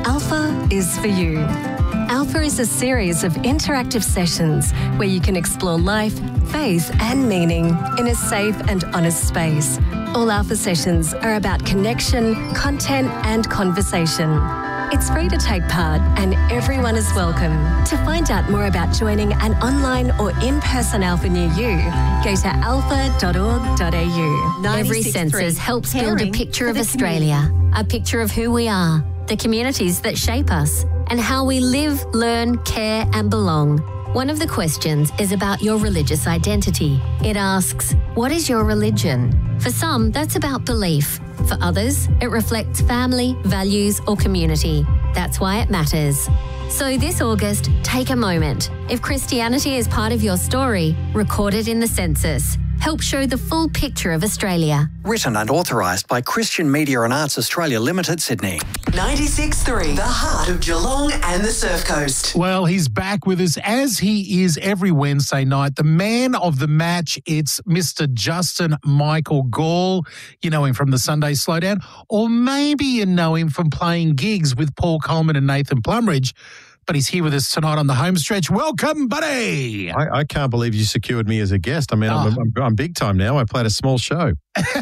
Alpha is for you. Alpha is a series of interactive sessions where you can explore life, faith and meaning in a safe and honest space. All Alpha sessions are about connection, content and conversation. It's free to take part and everyone is welcome. To find out more about joining an online or in-person Alpha near you, go to alpha.org.au. Every census helps build a picture of Australia, a picture of who we are, the communities that shape us, and how we live, learn, care and belong. One of the questions is about your religious identity. It asks, what is your religion? For some, that's about belief. For others, it reflects family, values or community. That's why it matters. So this August, take a moment. If Christianity is part of your story, record it in the census. Help show the full picture of Australia. Written and authorised by Christian Media and Arts Australia Limited, Sydney. 96.3, the heart of Geelong and the Surf Coast. Well, he's back with us as he is every Wednesday night. The man of the match, it's Mr. Justin Michael Gall. You know him from the Sunday Slowdown, or maybe you know him from playing gigs with Paul Coleman and Nathan Plumridge. But he's here with us tonight on the home stretch. Welcome, buddy. I can't believe you secured me as a guest. I mean, I'm big time now. I played a small show.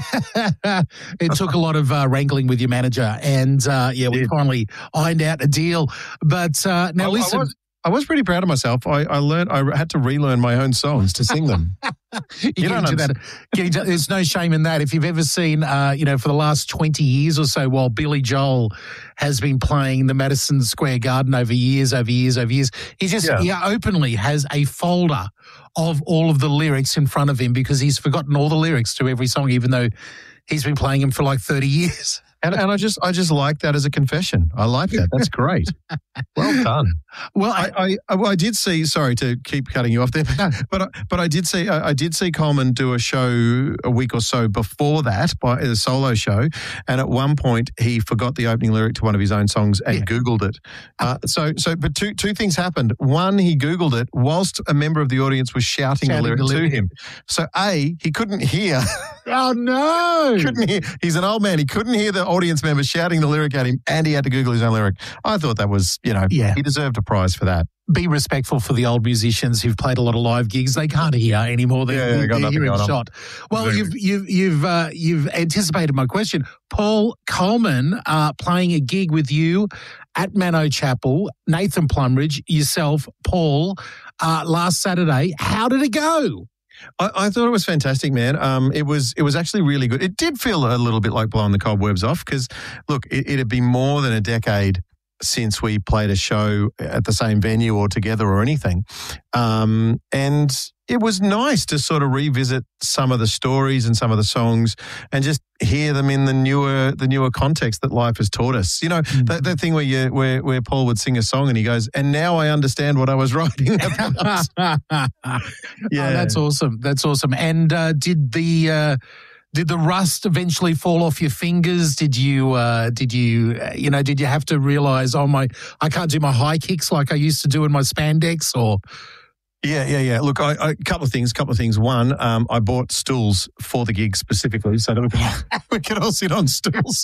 It took a lot of wrangling with your manager, and we finally ironed out a deal. But now listen. I was pretty proud of myself. I had to relearn my own songs to sing them. You don't do that. There's no shame in that. If you've ever seen, for the last 20 years or so, while Billy Joel has been playing the Madison Square Garden over years, he just openly has a folder of all of the lyrics in front of him because he's forgotten all the lyrics to every song, even though he's been playing them for like 30 years. And I just like that as a confession. I like that. That's great. Well done. Well, I did see. Sorry to keep cutting you off there, but I did see Coleman do a show a week or so before that, by a solo show, and at one point he forgot the opening lyric to one of his own songs and Googled it. But two things happened. One, he Googled it whilst a member of the audience was shouting the lyric to him. So he couldn't hear. Oh no! Couldn't hear. He's an old man. He couldn't hear the audience member shouting the lyric at him, and he had to Google his own lyric. I thought that was, he deserved a prize for that. Be respectful for the old musicians who've played a lot of live gigs. They can't hear anymore. They're hearing shot. Well, you've anticipated my question. Paul Coleman playing a gig with you at Manno Chapel, Nathan Plumridge, yourself, Paul, last Saturday. How did it go? I thought it was fantastic, man. It was actually really good. It did feel a little bit like blowing the cobwebs off because, look, it'd be more than a decade since we played a show at the same venue or together or anything. And it was nice to sort of revisit some of the stories and some of the songs and just hear them in the newer context that life has taught us. You know, that thing where Paul would sing a song and he goes, and now I understand what I was writing about. Yeah. Oh, that's awesome. That's awesome. And did the rust eventually fall off your fingers? Did you have to realize, I can't do my high kicks like I used to do in my spandex, or? Yeah. Look, a couple of things. One, I bought stools for the gig specifically so that we could all sit on stools.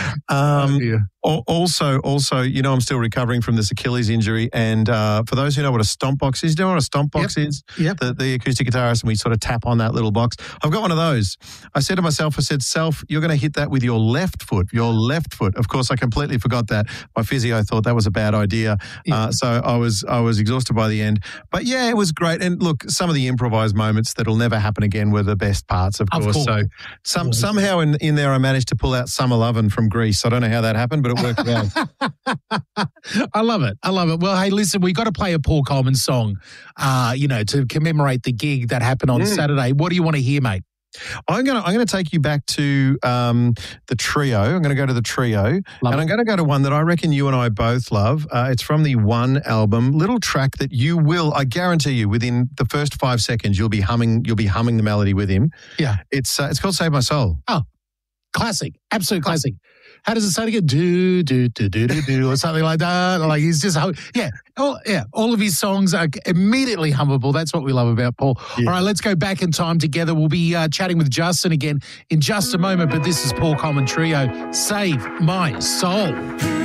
Also, I'm still recovering from this Achilles injury. And for those who know what a stomp box is, do you know what a stomp box is? Yep. The acoustic guitarist, and we sort of tap on that little box. I've got one of those. I said to myself, Self, you're going to hit that with your left foot. Of course, I completely forgot that. My physio thought that was a bad idea. So I was exhausted by the end. But yeah, it was great. And look, some of the improvised moments that'll never happen again were the best parts, of course. So somehow in there I managed to pull out Summer Lovin' from Greece. I don't know how that happened, but it worked well. I love it. Well, hey, listen, we got to play a Paul Coleman song, to commemorate the gig that happened on Saturday. What do you want to hear, mate? I'm gonna take you back to the Trio. I'm going to go to the Trio, I'm going to go to one that I reckon you and I both love. It's from the One album. Little track that you will, I guarantee you, within the first 5 seconds, you'll be humming the melody with him. Yeah, it's called "Save My Soul." Oh, classic, absolute classic. How does it start again? Do, do, do, do, do, do, or something like that. Like he's just, all of his songs are immediately hummable. That's what we love about Paul. Yeah. All right, let's go back in time together. We'll be chatting with Justin again in just a moment, but this is Paul Coleman Trio, Save My Soul.